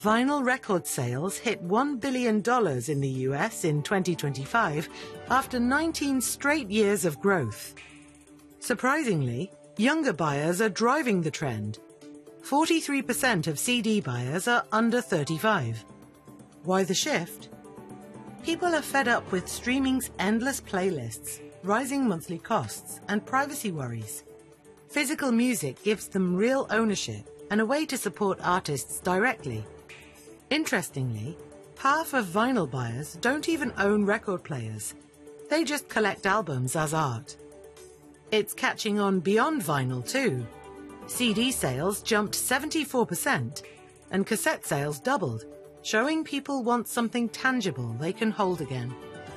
Vinyl record sales hit $1 billion in the US in 2025 after 19 straight years of growth. Surprisingly, younger buyers are driving the trend. 43% of CD buyers are under 35. Why the shift? People are fed up with streaming's endless playlists, rising monthly costs, and privacy worries. Physical music gives them real ownership and a way to support artists directly. Interestingly, half of vinyl buyers don't even own record players. They just collect albums as art. It's catching on beyond vinyl too. CD sales jumped 74% and cassette sales doubled, showing people want something tangible they can hold again.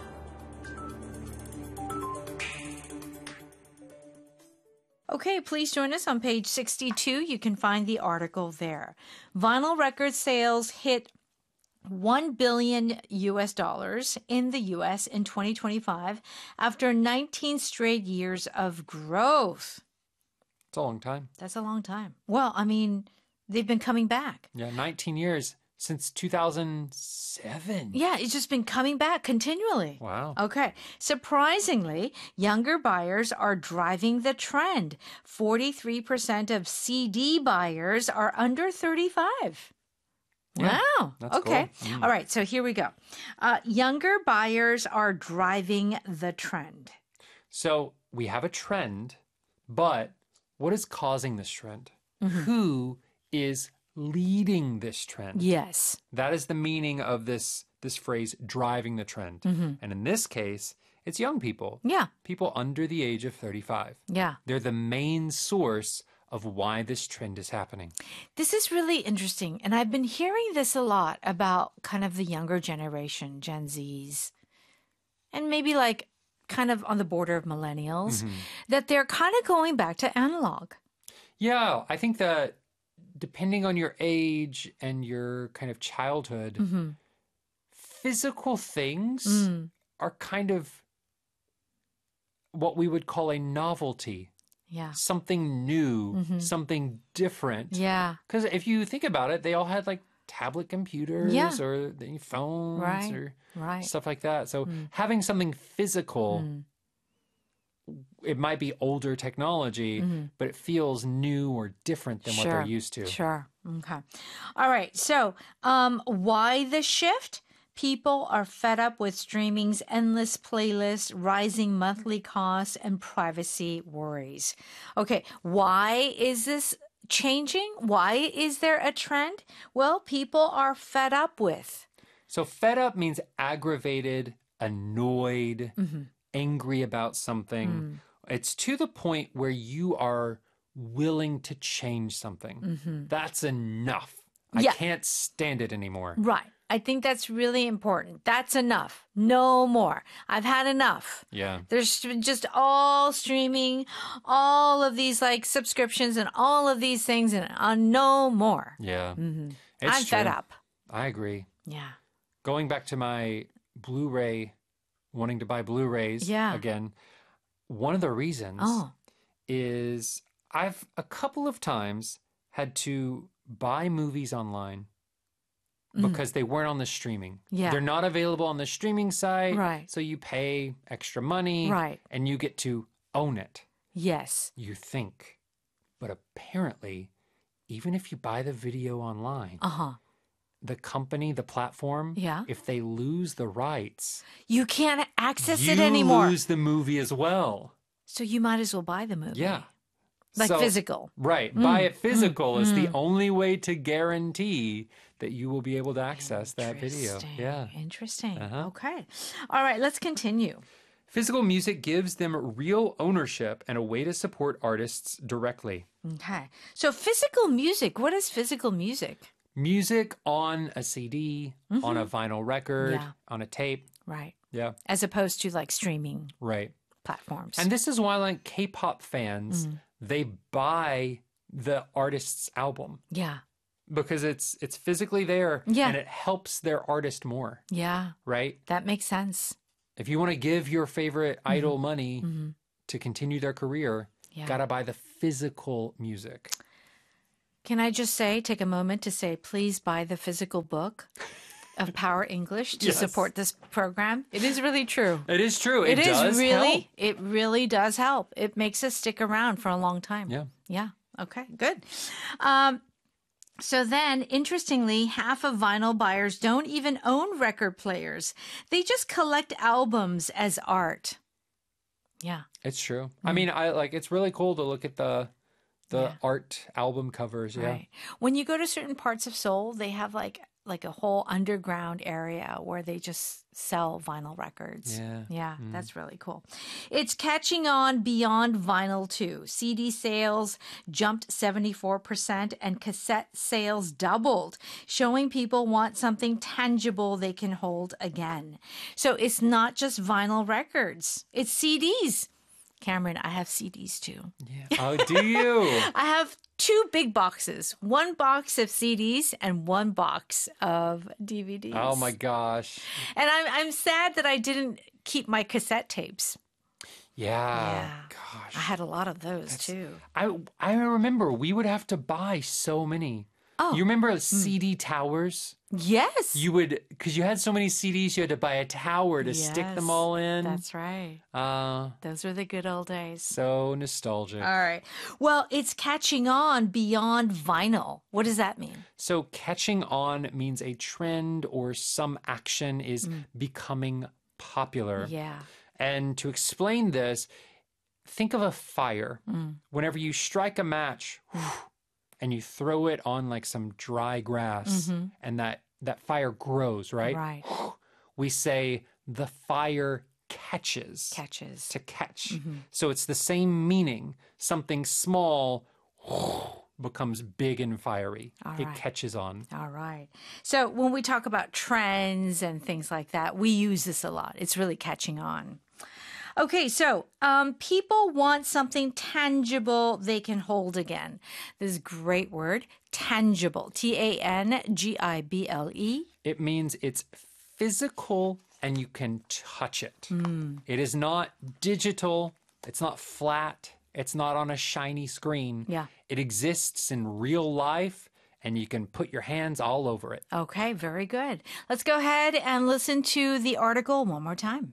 Okay, please join us on page 62. You can find the article there. Vinyl record sales hit $1 billion in the US in 2025 after 19 straight years of growth. It's a long time. That's a long time. Well, I mean, they've been coming back. Yeah, 19 years since 2007. Yeah, it's just been coming back continually. Wow. Okay. Surprisingly, younger buyers are driving the trend. 43% of CD buyers are under 35. Yeah, Wow. that's Okay. cool. All right. So here we go. Younger buyers are driving the trend. So we have a trend, but what is causing this trend? Who is leading this trend? Yes. That is the meaning of this phrase, driving the trend. And in this case, it's young people. Yeah. People under the age of 35. Yeah. They're the main source of why this trend is happening. This is really interesting. And I've been hearing this a lot about kind of the younger generation, Gen Zs, and maybe like kind of on the border of millennials, that they're kind of going back to analog. Yeah, I think that depending on your age and your kind of childhood, physical things are kind of what we would call a novelty. Yeah. Something new, something different. Yeah. Because if you think about it, they all had like tablet computers or phones or stuff like that. So having something physical, it might be older technology, but it feels new or different than what they're used to. Sure. Okay. All right. So why the shift? People are fed up with streaming's endless playlists, rising monthly costs, and privacy worries. Okay, why is this changing? Why is there a trend? Well, people are fed up with. So fed up means aggravated, annoyed, angry about something. It's to the point where you are willing to change something. That's enough. I can't stand it anymore. Right. I think that's really important. That's enough. No more. I've had enough. Yeah. There's just all streaming, all of these like subscriptions and all of these things and no more. Yeah. I'm It's fed true. up. I agree. Yeah. Going back to my Blu-ray, wanting to buy Blu-rays again, one of the reasons is I've a couple of times had to buy movies online because they weren't on the streaming. Yeah. They're not available on the streaming site. Right. So you pay extra money. Right. And you get to own it. Yes. You think. But apparently, even if you buy the video online, the company, the platform, if they lose the rights, you can't access it anymore. You lose the movie as well. So you might as well buy the movie. Yeah. Like So- physical. Right. Buy it physical is the only way to guarantee that you will be able to access that video. Interesting. Yeah. Interesting. Okay. All right, let's continue. Physical music gives them real ownership and a way to support artists directly. Okay. So physical music, what is physical music? Music on a CD, on a vinyl record, on a tape. Right. Yeah. As opposed to like streaming Right. platforms. And this is why like K-pop fans, they buy the artist's album yeah. because it's physically there and it helps their artist more, Yeah. right? That makes sense. If you want to give your favorite idol money to continue their career, Yeah. gotta buy the physical music. Can I just say, take a moment to say, please buy the physical book of Power English to support this program. It is really true. It is true. It does help. It really does help. It makes us stick around for a long time. Yeah. Yeah. Okay, good. So then, interestingly, half of vinyl buyers don't even own record players. They just collect albums as art. Yeah. It's true. I mean, it's really cool to look at the art album covers. Yeah. Right. When you go to certain parts of Seoul, they have like a whole underground area where they just sell vinyl records. Yeah, that's really cool. It's catching on beyond vinyl too. CD sales jumped 74% and cassette sales doubled, showing people want something tangible they can hold again. So it's not just vinyl records, it's CDs. Cameron, I have CDs too. Yeah. Oh, do you? I have 2 big boxes, 1 box of CDs and 1 box of DVDs. Oh my gosh. And I'm sad that I didn't keep my cassette tapes. Yeah. Gosh. I had a lot of those too. I remember we would have to buy so many. Oh. You remember CD towers? Yes. You would, because you had so many CDs, you had to buy a tower to stick them all in. That's right. Those were the good old days. So nostalgic. All right. Well, it's catching on beyond vinyl. What does that mean? So catching on means a trend or some action is becoming popular. Yeah. And to explain this, think of a fire. Whenever you strike a match, and you throw it on like some dry grass, and that fire grows, right? Right. We say the fire catches. Catches. To catch. So it's the same meaning. Something small becomes big and fiery. It catches on. All right. So when we talk about trends and things like that, we use this a lot. It's really catching on. Okay, so people want something tangible they can hold again. This great word, tangible, Tangible. It means it's physical and you can touch it. It is not digital. It's not flat. It's not on a shiny screen. Yeah. It exists in real life and you can put your hands all over it. Okay, very good. Let's go ahead and listen to the article one more time.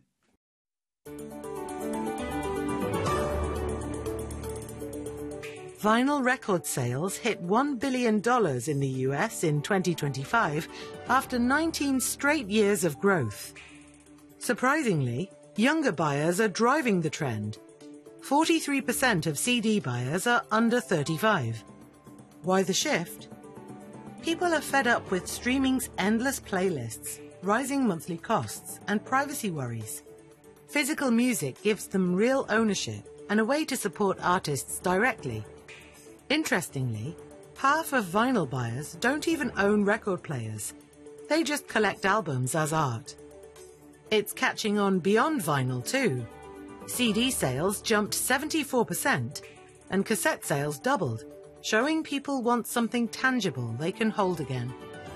Vinyl record sales hit $1 billion in the US in 2025 after 19 straight years of growth. Surprisingly, younger buyers are driving the trend. 43% of CD buyers are under 35. Why the shift? People are fed up with streaming's endless playlists, rising monthly costs, and privacy worries. Physical music gives them real ownership and a way to support artists directly. Interestingly, half of vinyl buyers don't even own record players. They just collect albums as art. It's catching on beyond vinyl too. CD sales jumped 74% and cassette sales doubled, showing people want something tangible they can hold again.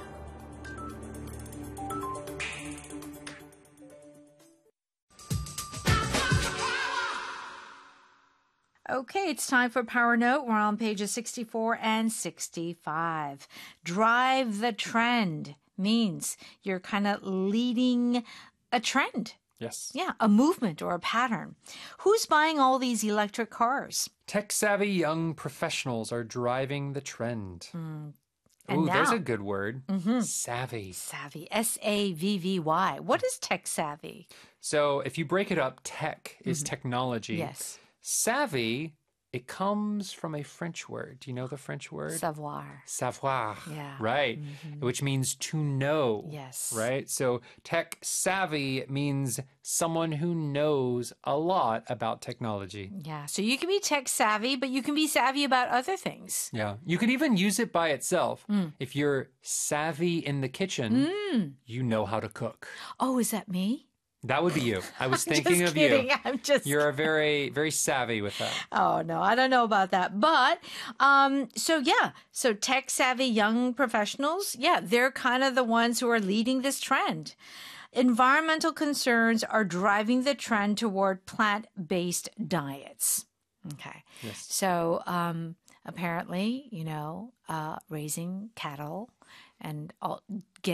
Okay, it's time for Power Note. We're on pages 64 and 65. Drive the trend means you're kind of leading a trend. Yes. Yeah, a movement or a pattern. Who's buying all these electric cars? Tech-savvy young professionals are driving the trend. And Ooh, now, there's a good word. Savvy. Savvy. S-A-V-V-Y. What is tech-savvy? So if you break it up, tech is technology. Yes. Savvy, it comes from a French word. Do you know the French word? Savoir. Savoir. Yeah. Right. Which means to know. Yes. Right? So tech savvy means someone who knows a lot about technology. Yeah. So you can be tech savvy, but you can be savvy about other things. Yeah. You could even use it by itself. If you're savvy in the kitchen, you know how to cook. Oh, is that me? That would be you. I was thinking of you. I'm just You're very, very savvy with that. Oh, no, I don't know about that. But so tech savvy young professionals, they're kind of the ones who are leading this trend. Environmental concerns are driving the trend toward plant-based diets. Okay. Yes. So apparently, raising cattle and